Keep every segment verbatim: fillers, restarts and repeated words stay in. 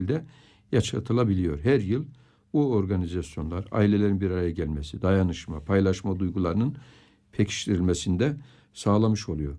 de yaşatılabiliyor. Her yıl bu organizasyonlar, ailelerin bir araya gelmesi, dayanışma, paylaşma duygularının pekiştirilmesinde sağlamış oluyor.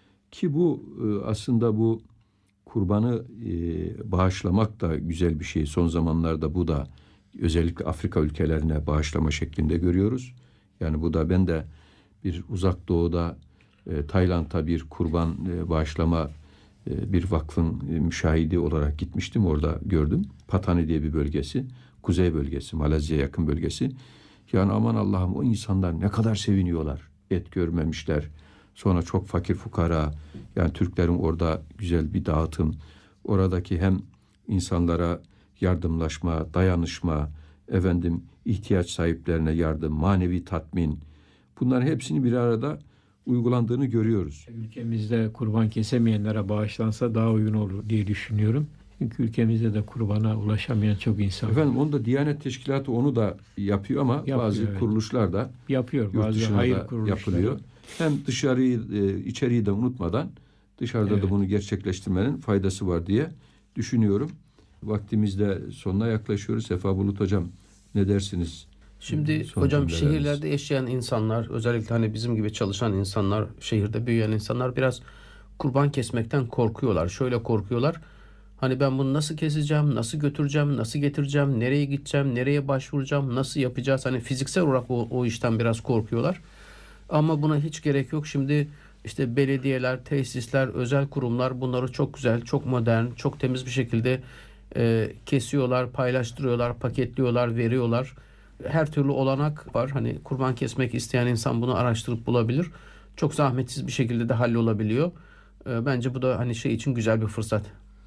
Ki bu aslında bu kurbanı bağışlamak da güzel bir şey. Son zamanlarda bu da özellikle Afrika ülkelerine bağışlama şeklinde görüyoruz. Yani bu da ben de bir uzak doğuda Tayland'a bir kurban bağışlama bir vakfın müşahidi olarak gitmiştim. Orada gördüm. Patani diye bir bölgesi. Kuzey bölgesi, Malezya'ya yakın bölgesi. Yani aman Allah'ım, o insanlar ne kadar seviniyorlar. Et görmemişler. Sonra çok fakir fukara, yani Türklerin orada güzel bir dağıtım. Oradaki hem insanlara yardımlaşma, dayanışma, efendim ihtiyaç sahiplerine yardım, manevi tatmin. Bunların hepsini bir arada uygulandığını görüyoruz. Ülkemizde kurban kesemeyenlere bağışlansa daha uygun olur diye düşünüyorum. Çünkü ülkemizde de kurbana ulaşamayan çok insan var. Efendim onu da Diyanet Teşkilatı onu da yapıyor ama Yapıyor, bazı evet. kuruluşlar da Yapıyor. yurt Bazı dışında hayır da kuruluşları. yapılıyor. Hem dışarıyı, e, içeriği de unutmadan dışarıda Evet. da bunu gerçekleştirmenin faydası var diye düşünüyorum. Vaktimizde sonuna yaklaşıyoruz. Sefa Bulut Hocam, ne dersiniz? Şimdi Son hocam, cümleleriniz. şehirlerde yaşayan insanlar, özellikle hani bizim gibi çalışan insanlar, şehirde büyüyen insanlar biraz kurban kesmekten korkuyorlar. Şöyle korkuyorlar. Hani ben bunu nasıl keseceğim, nasıl götüreceğim, nasıl getireceğim, nereye gideceğim, nereye başvuracağım, nasıl yapacağız? Hani fiziksel olarak o, o işten biraz korkuyorlar. Ama buna hiç gerek yok. Şimdi işte belediyeler, tesisler, özel kurumlar bunları çok güzel, çok modern, çok temiz bir şekilde e, kesiyorlar, paylaştırıyorlar, paketliyorlar, veriyorlar. Her türlü olanak var. Hani kurban kesmek isteyen insan bunu araştırıp bulabilir. Çok zahmetsiz bir şekilde de hallolabiliyor. E, bence bu da hani şey için güzel bir fırsat.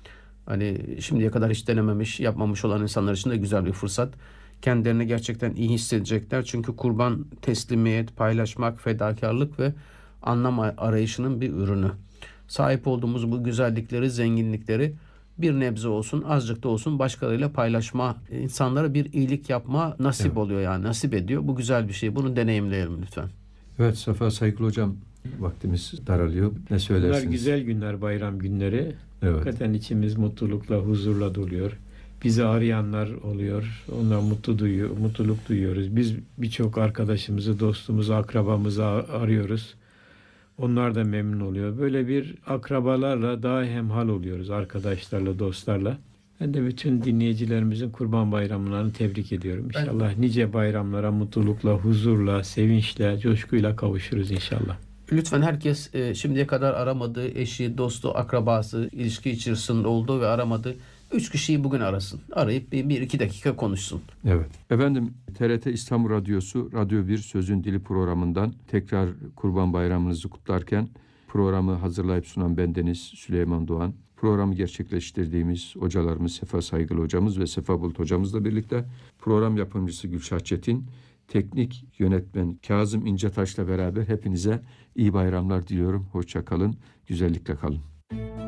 Hani şimdiye kadar hiç denememiş, yapmamış olan insanlar için de güzel bir fırsat. Kendilerini gerçekten iyi hissedecekler. Çünkü kurban teslimiyet, paylaşmak, fedakarlık ve anlam arayışının bir ürünü. Sahip olduğumuz bu güzellikleri, zenginlikleri bir nebze olsun, azıcık da olsun başkalarıyla paylaşma, insanlara bir iyilik yapma nasip Evet. oluyor, yani nasip ediyor. Bu güzel bir şey. Bunu deneyimleyelim lütfen. Evet Safa Saygılı Hocam, vaktimiz daralıyor. Ne söylersiniz? Bunlar güzel günler, bayram günleri. Evet. Hakikaten içimiz mutlulukla, huzurla doluyor. Bizi arayanlar oluyor. Onlar mutlu duyuyor, mutluluk duyuyoruz. Biz birçok arkadaşımızı, dostumuzu, akrabamızı arıyoruz. Onlar da memnun oluyor. Böyle bir akrabalarla daha hemhal oluyoruz, arkadaşlarla, dostlarla. Ben de bütün dinleyicilerimizin Kurban Bayramlarını tebrik ediyorum. İnşallah ben... nice bayramlara mutlulukla, huzurla, sevinçle, coşkuyla kavuşuruz inşallah. Lütfen herkes e, şimdiye kadar aramadığı eşi, dostu, akrabası, ilişki içerisinde olduğu ve aramadığı üç kişiyi bugün arasın. Arayıp bir, bir iki dakika konuşsun. Evet. Efendim, T R T İstanbul Radyosu Radyo bir Sözün Dili programından tekrar Kurban Bayramınızı kutlarken programı hazırlayıp sunan bendeniz Süleyman Doğan. Programı gerçekleştirdiğimiz hocalarımız Sefa Saygılı hocamız ve Sefa Bulut hocamızla birlikte program yapımcısı Gülşah Çetin, teknik yönetmen Kazım İncetaş'la beraber hepinize iyi bayramlar diliyorum. Hoşça kalın, güzellikle kalın.